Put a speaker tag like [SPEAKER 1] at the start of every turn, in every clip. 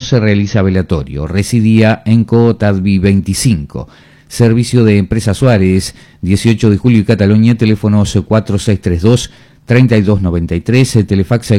[SPEAKER 1] se realiza velatorio. Residía en Cootadvi 25. Servicio de Empresa Suárez, 18 de julio y Cataluña, teléfonos 4632-3293, telefax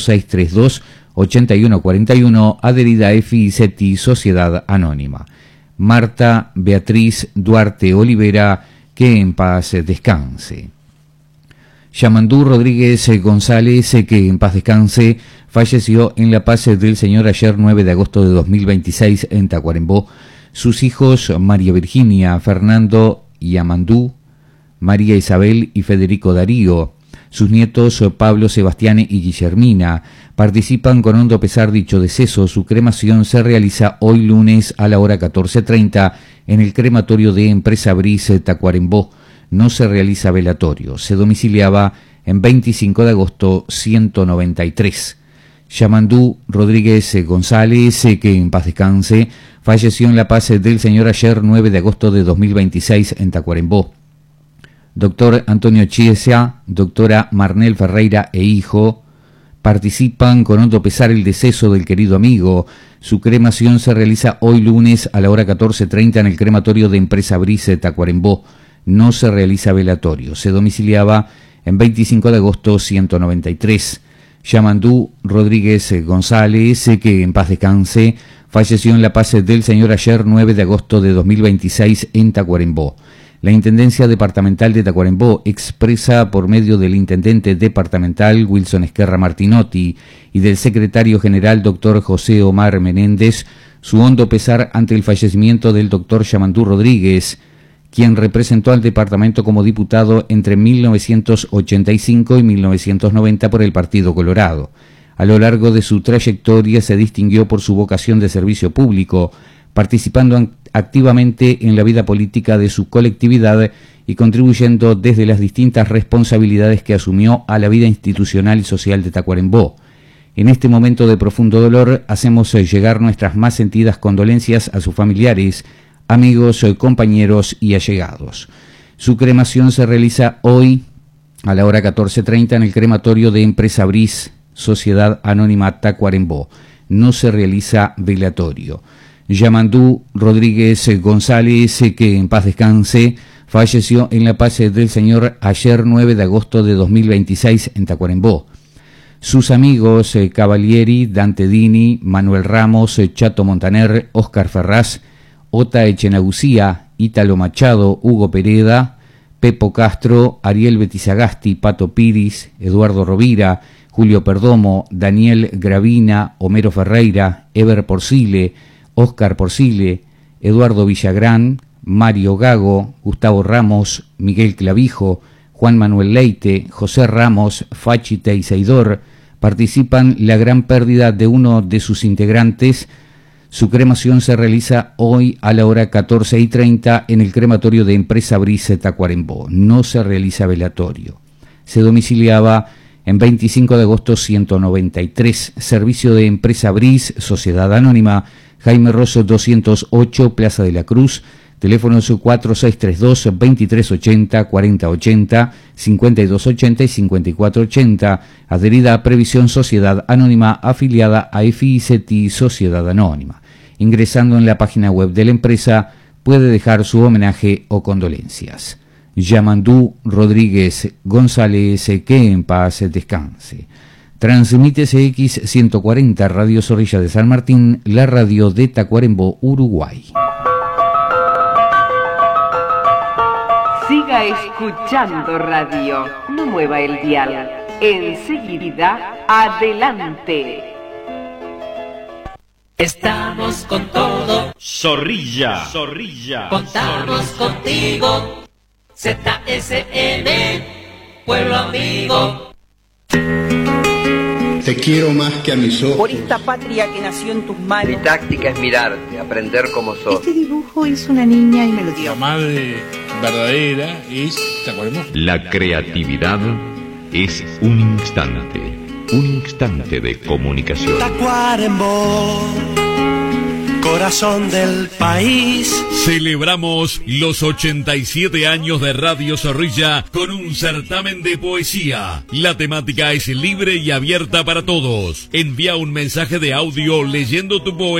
[SPEAKER 1] 4632-8141, adherida a FICETI, Sociedad Anónima. Marta Beatriz Duarte Olivera, que en paz descanse. Yamandú Rodríguez González, que en paz descanse, falleció en La Paz del Señor ayer 9 de agosto de 2026 en Tacuarembó. Sus hijos María Virginia, Fernando Yamandú, María Isabel y Federico Darío, sus nietos Pablo, Sebastián y Guillermina, participan con hondo pesar dicho deceso. Su cremación se realiza hoy lunes a la hora 14:30 en el crematorio de Empresa Bris Tacuarembó. No se realiza velatorio. Se domiciliaba en 25 de agosto 193. Yamandú Rodríguez González, que en paz descanse, falleció en La Paz del Señor ayer 9 de agosto de 2026 en Tacuarembó. Doctor Antonio Chiesa, doctora Marnel Ferreira e hijo participan con hondo pesar el deceso del querido amigo. Su cremación se realiza hoy lunes a la hora 14:30 en el crematorio de Empresa Bris Tacuarembó. No se realiza velatorio. Se domiciliaba en 25 de agosto 193. Yamandú Rodríguez González, que en paz descanse, falleció en La Paz del Señor ayer 9 de agosto de 2026 en Tacuarembó. La Intendencia Departamental de Tacuarembó expresa por medio del Intendente Departamental Wilson Esquerra Martinotti y del Secretario General Dr. José Omar Menéndez su hondo pesar ante el fallecimiento del Dr. Yamandú Rodríguez, quien representó al departamento como diputado entre 1985 y 1990 por el Partido Colorado. A lo largo de su trayectoria se distinguió por su vocación de servicio público, participando activamente en la vida política de su colectividad y contribuyendo desde las distintas responsabilidades que asumió a la vida institucional y social de Tacuarembó. En este momento de profundo dolor hacemos llegar nuestras más sentidas condolencias a sus familiares, amigos, compañeros y allegados. Su cremación se realiza hoy a la hora 14:30 en el crematorio de Empresa Bris, Sociedad Anónima Tacuarembó. No se realiza velatorio. Yamandú Rodríguez González, que en paz descanse, falleció en La Paz del Señor ayer 9 de agosto de 2026 en Tacuarembó. Sus amigos Cavalieri, Dante Dini, Manuel Ramos, Chato Montaner, Óscar Ferraz, Ota Echenagucía, Ítalo Machado, Hugo Pereda, Pepo Castro, Ariel Betizagasti, Pato Piris, Eduardo Rovira, Julio Perdomo, Daniel Gravina, Homero Ferreira, Eber Porcile, Óscar Porcile, Eduardo Villagrán, Mario Gago, Gustavo Ramos, Miguel Clavijo, Juan Manuel Leite, José Ramos, Fachi Teiseidor, participan la gran pérdida de uno de sus integrantes. Su cremación se realiza hoy a la hora 14:30 en el crematorio de Empresa Bris Tacuarembó. No se realiza velatorio. Se domiciliaba en 25 de agosto 193. Servicio de Empresa Bris, Sociedad Anónima, Jaime Rosso 208, Plaza de la Cruz. Teléfonos 4632-2380, 4080, 5280 y 5480. Adherida a Previsión Sociedad Anónima, afiliada a FICETI, Sociedad Anónima. Ingresando en la página web de la empresa, puede dejar su homenaje o condolencias. Yamandú Rodríguez González, que en paz descanse. Transmite CX 140, Radio Zorrilla de San Martín, la radio de Tacuarembó, Uruguay.
[SPEAKER 2] Siga escuchando radio, no mueva el dial. Enseguida, adelante.
[SPEAKER 3] Estamos con todo.
[SPEAKER 4] Zorrilla.
[SPEAKER 3] Contamos contigo. ZSM, pueblo amigo.
[SPEAKER 5] Te quiero más que a mis ojos.
[SPEAKER 6] Por esta patria que nació en tus manos.
[SPEAKER 7] Mi táctica es mirarte, aprender como sos.
[SPEAKER 6] Este dibujo es una niña y me lo dio.
[SPEAKER 8] La madre verdadera es Tacuarembó.
[SPEAKER 9] La creatividad es un instante de comunicación.
[SPEAKER 10] Tacuarembó, corazón del país.
[SPEAKER 11] Celebramos los 87 años de Radio Zorrilla con un certamen de poesía. La temática es libre y abierta para todos. Envía un mensaje de audio leyendo tu poesía